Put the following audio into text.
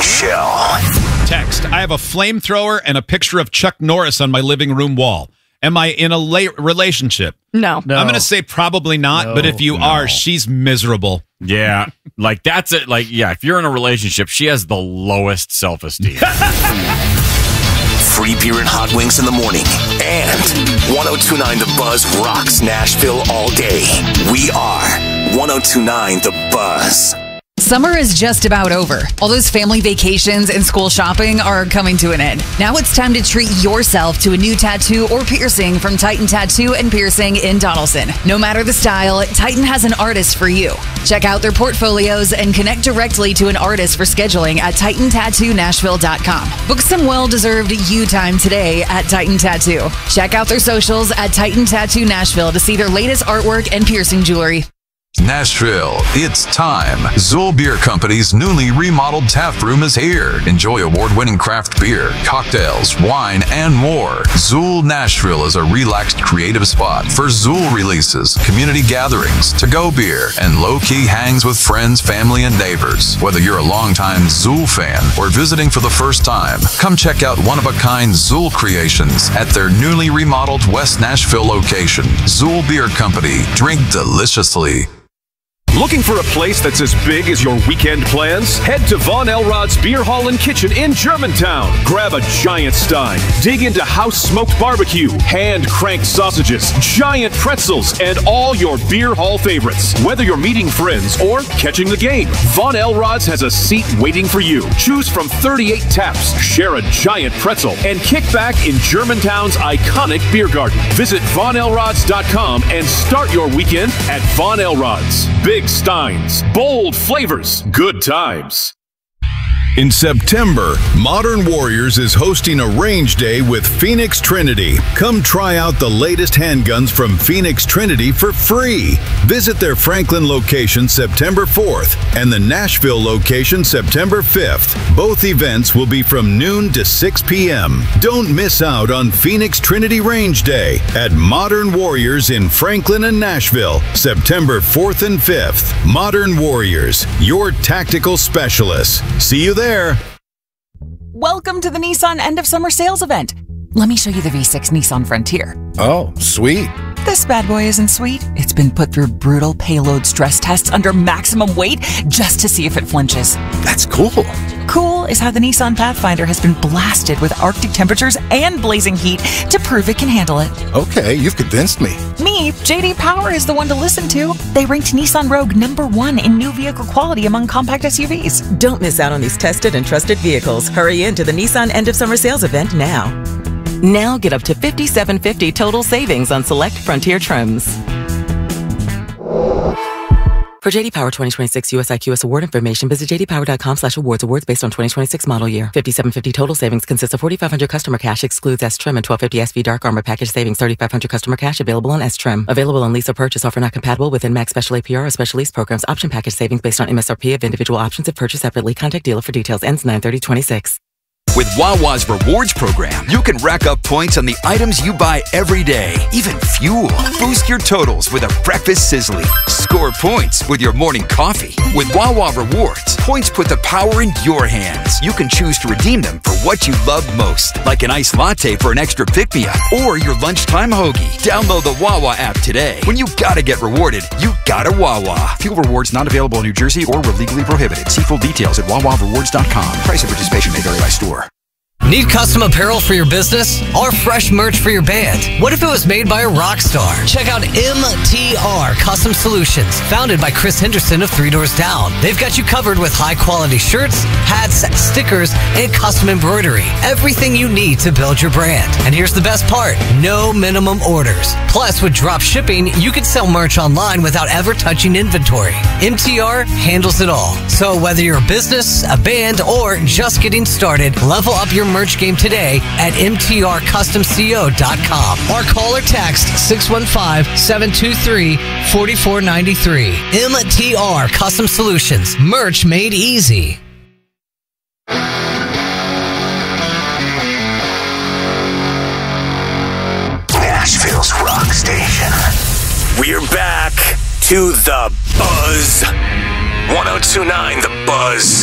Shell. Text, I have a flamethrower and a picture of Chuck Norris on my living room wall. Am I in a relationship? No. I'm going to say probably not, but if you are, she's miserable. Yeah, like that's it. Like, yeah, if you're in a relationship, she has the lowest self-esteem. Free beer and hot wings in the morning. And 102.9 The Buzz rocks Nashville all day. We are 102.9 The Buzz. Summer is just about over. All those family vacations and school shopping are coming to an end. Now it's time to treat yourself to a new tattoo or piercing from Titan Tattoo and Piercing in Donaldson. No matter the style, Titan has an artist for you. Check out their portfolios and connect directly to an artist for scheduling at TitanTattooNashville.com. Book some well-deserved you time today at Titan Tattoo. Check out their socials at Titan Tattoo Nashville to see their latest artwork and piercing jewelry. Nashville, it's time. Zool Beer Company's newly remodeled tap room is here. Enjoy award-winning craft beer, cocktails, wine, and more. Zool Nashville is a relaxed, creative spot for Zool releases, community gatherings, to-go beer, and low-key hangs with friends, family, and neighbors. Whether you're a longtime Zool fan or visiting for the first time, come check out one-of-a-kind Zool creations at their newly remodeled West Nashville location. Zool Beer Company. Drink deliciously. Looking for a place that's as big as your weekend plans? Head to Von Elrod's Beer Hall and Kitchen in Germantown. Grab a giant stein, dig into house-smoked barbecue, hand-cranked sausages, giant pretzels, and all your beer hall favorites. Whether you're meeting friends or catching the game, Von Elrod's has a seat waiting for you. Choose from 38 taps, share a giant pretzel, and kick back in Germantown's iconic beer garden. Visit VonElrods.com and start your weekend at Von Elrod's. Big steins, bold flavors, good times. In September, Modern Warriors is hosting a range day with Phoenix Trinity. Come try out the latest handguns from Phoenix Trinity for free. Visit their Franklin location September 4th and the Nashville location September 5th. Both events will be from noon to 6 p.m. Don't miss out on Phoenix Trinity Range Day at Modern Warriors in Franklin and Nashville, September 4th and 5th. Modern Warriors, your tactical specialists. See you there. Welcome to the Nissan End of Summer Sales event. Let me show you the V6 Nissan Frontier. Oh, sweet. This bad boy isn't sweet. It's been put through brutal payload stress tests under maximum weight just to see if it flinches. That's cool. Cool is how the Nissan Pathfinder has been blasted with Arctic temperatures and blazing heat to prove it can handle it. Okay, you've convinced me. Me, JD Power is the one to listen to. They ranked Nissan Rogue #1 in new vehicle quality among compact SUVs. Don't miss out on these tested and trusted vehicles. Hurry into the Nissan End of Summer Sales event now. Now get up to $5,750 total savings on select Frontier trims. For JD Power 2026 US IQS award information, visit jdpower.com/awards. Awards based on 2026 model year. $5,750 total savings consists of $4,500 customer cash, excludes S trim, and $1,250 SV Dark Armor package savings. $3,500 customer cash available on S trim. Available on lease or purchase. Offer not compatible with NMAX special APR or special lease programs. Option package savings based on MSRP of individual options if purchased separately. Contact dealer for details. Ends 9/30/26. With Wawa's Rewards program, you can rack up points on the items you buy every day, even fuel. Boost your totals with a breakfast sizzly. Score points with your morning coffee. With Wawa Rewards, points put the power in your hands. You can choose to redeem them for what you love most, like an iced latte for an extra pick-me-up or your lunchtime hoagie. Download the Wawa app today. When you gotta get rewarded, you gotta Wawa. Fuel rewards not available in New Jersey or were legally prohibited. See full details at wawarewards.com. Price and participation may vary by store. Need custom apparel for your business or fresh merch for your band? What if it was made by a rock star? Check out MTR Custom Solutions, founded by Chris Henderson of Three Doors Down. They've got you covered with high-quality shirts, hats, stickers, and custom embroidery. Everything you need to build your brand. And here's the best part, no minimum orders. Plus, with drop shipping, you can sell merch online without ever touching inventory. MTR handles it all. So whether you're a business, a band, or just getting started, level up your merch game today at mtrcustomco.com or call or text 615-723-4493. MTR Custom Solutions. Merch made easy. Nashville's rock station. We're back to The Buzz. 102.9 The Buzz.